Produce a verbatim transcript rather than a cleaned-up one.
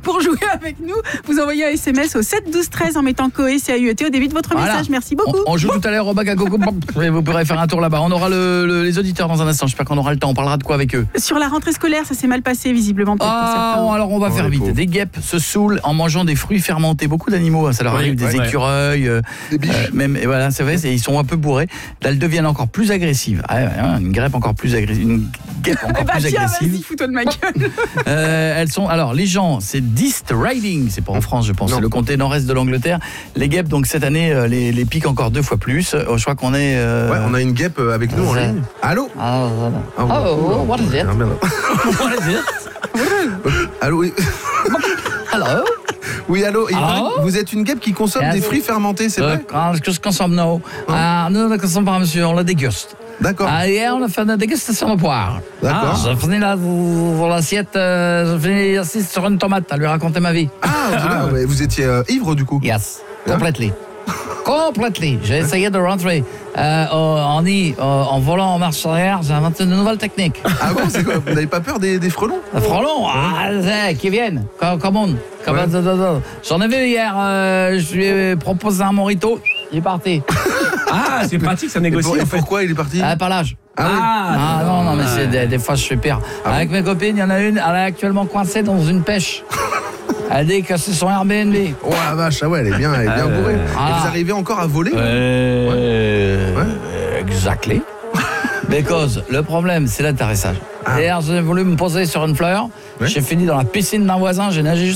Pour jouer avec nous, vous envoyez un S M S au sept douze treize en mettant Coé, C A U E T au début de votre Voilà. message. Merci beaucoup. On, on joue tout à l'heure au bac à coco. Vous pourrez faire un tour là-bas. On aura le, le, les auditeurs dans un instant. J'espère qu'on aura le temps. On parlera de quoi avec eux? Sur la rentrée scolaire, ça s'est mal passé visiblement. Ah, oh, alors on va Oh, faire vite. pauvres. Des guêpes se saoulent en mangeant des fruits fermentés. Beaucoup d'animaux, hein, ça leur Oui, arrive, des ouais, écureuils, euh, Des biches. euh, même, et voilà, c'est vrai, c'est- ils sont un peu bourrés. Là, elles deviennent encore plus agressives. Ah, ouais, hein, une guêpe encore plus agressive, une guêpe encore Eh bah plus tiens, agressive. vas-y, fous-toi de ma gueule. Euh, elles sont, alors les gens, c'est Dist Riding, c'est pas en France, je pense, Non. c'est le comté nord-est de l'Angleterre. Les guêpes, donc cette année, euh, les, les piquent encore deux fois plus. Euh, je crois qu'on est. euh, Ouais, on a une guêpe euh, avec nous en Ouais. ligne. Allô? Ah, voilà. Ah, bon. Oh, what is it? Ah, merde. What is it? Allô, oui. Hello? Oui, allô. Il Allô paraît que vous êtes une guêpe qui consomme Yes. des fruits fermentés, c'est vrai? Euh, ce que je consomme, non. Ah, nous ne le consommons pas, monsieur, on le déguste. D'accord. Ah, hier, on a fait une dégustation de poire. D'accord. Ah, j'ai fini là, pour l'assiette, euh, j'ai fini assis sur une tomate à lui raconter ma vie. Ah, ah, ouais, vous étiez euh, ivre du coup? Yes, completely. Completely. J'ai essayé de rentrer euh, en I, euh, en volant en marche arrière. J'ai inventé une nouvelle technique. Ah bon, c'est quoi? Vous n'avez pas peur des, des frelons? Le frelon, ah, c'est- qui viennent, comme, comme on. Comme- Ouais. J'en ai vu hier, euh, je lui ai proposé un morito, il est parti. Ah, c'est pratique, ça Et, négocie pour- et en fait. pourquoi il est parti? Ah, par l'âge. Ah oui. Ah non, non, mais c'est des, des fois je suis pire. Ah Avec mes copines, il y en a une, elle est actuellement coincée dans une pêche. Elle dit que c'est son Airbnb. Oh la vache, ah ouais, elle est bien, elle est bien bourrée. Ah. Et vous arrivez encore à voler? Euh, Exactly. Because le problème, c'est l'atterrissage. Ah. Hier, j'ai voulu me poser sur une fleur. Ouais. J'ai fini dans la piscine d'un voisin. J'ai nagé